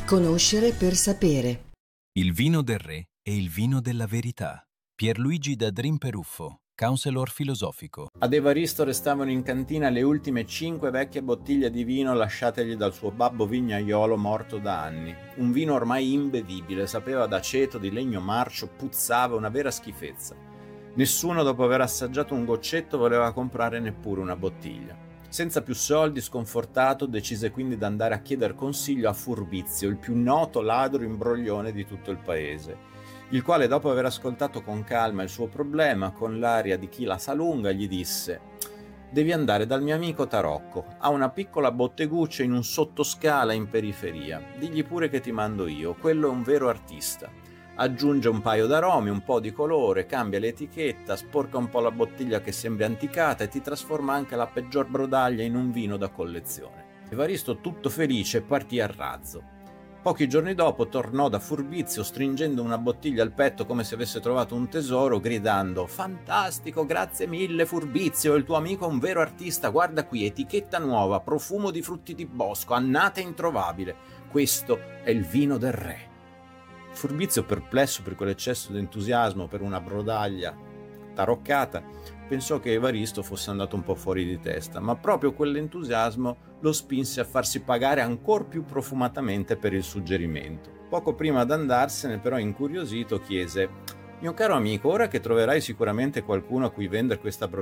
Conoscere per sapere. Il vino del re e il vino della verità. Pierluigi da Drin Peruffo, counselor filosofico. Ad Evaristo restavano in cantina le ultime 5 vecchie bottiglie di vino lasciategli dal suo babbo vignaiolo morto da anni. Un vino ormai imbevibile, sapeva d'aceto, di legno marcio, puzzava, una vera schifezza. Nessuno, dopo aver assaggiato un goccetto, voleva comprare neppure una bottiglia. Senza più soldi, sconfortato, decise quindi di andare a chiedere consiglio a Furbizio, il più noto ladro imbroglione di tutto il paese, il quale, dopo aver ascoltato con calma il suo problema, con l'aria di chi la sa lunga, gli disse: «Devi andare dal mio amico Tarocco, ha una piccola botteguccia in un sottoscala in periferia, digli pure che ti mando io, quello è un vero artista». Aggiunge un paio d'aromi, un po' di colore, cambia l'etichetta, sporca un po' la bottiglia che sembra anticata e ti trasforma anche la peggior brodaglia in un vino da collezione. Evaristo, tutto felice, partì a razzo. Pochi giorni dopo tornò da Furbizio stringendo una bottiglia al petto come se avesse trovato un tesoro, gridando: «Fantastico, grazie mille Furbizio, il tuo amico è un vero artista, guarda qui, etichetta nuova, profumo di frutti di bosco, annata introvabile. Questo è il vino del re». Furbizio, perplesso per quell'eccesso di entusiasmo per una brodaglia taroccata, pensò che Evaristo fosse andato un po' fuori di testa, ma proprio quell'entusiasmo lo spinse a farsi pagare ancor più profumatamente per il suggerimento. Poco prima d'andarsene, però, incuriosito, chiese: «Mio caro amico, ora che troverai sicuramente qualcuno a cui vendere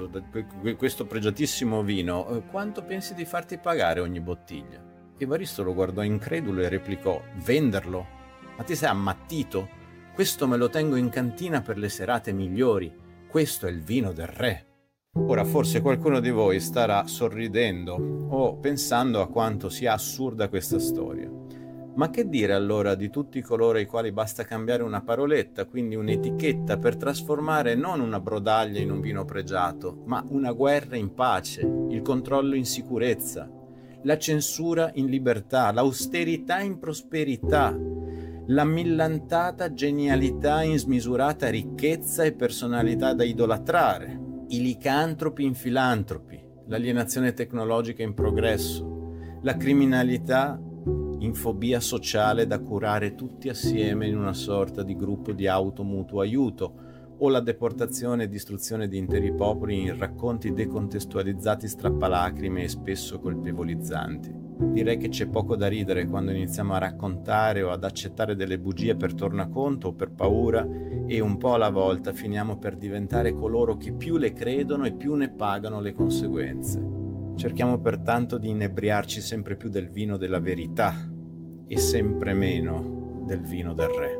questo pregiatissimo vino, quanto pensi di farti pagare ogni bottiglia?» Evaristo lo guardò incredulo e replicò: «Venderlo? Ma ti sei ammattito? Questo me lo tengo in cantina per le serate migliori. Questo è il vino del re». Ora, forse qualcuno di voi starà sorridendo o pensando a quanto sia assurda questa storia. Ma che dire allora di tutti coloro ai quali basta cambiare una paroletta, quindi un'etichetta, per trasformare non una brodaglia in un vino pregiato, ma una guerra in pace, il controllo in sicurezza, la censura in libertà, l'austerità in prosperità, la millantata genialità in smisurata ricchezza e personalità da idolatrare, i licantropi in filantropi, l'alienazione tecnologica in progresso, la criminalità in fobia sociale da curare tutti assieme in una sorta di gruppo di automutuo aiuto, o la deportazione e distruzione di interi popoli in racconti decontestualizzati strappalacrime e spesso colpevolizzanti. Direi che c'è poco da ridere quando iniziamo a raccontare o ad accettare delle bugie per tornaconto o per paura, e un po' alla volta finiamo per diventare coloro che più le credono e più ne pagano le conseguenze. Cerchiamo pertanto di inebriarci sempre più del vino della verità e sempre meno del vino del re.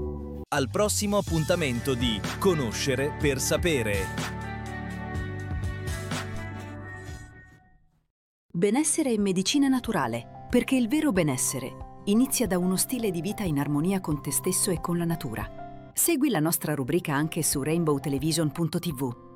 Al prossimo appuntamento di Conoscere per sapere. Benessere e medicina naturale, perché il vero benessere inizia da uno stile di vita in armonia con te stesso e con la natura. Segui la nostra rubrica anche su rainbowtelevision.tv.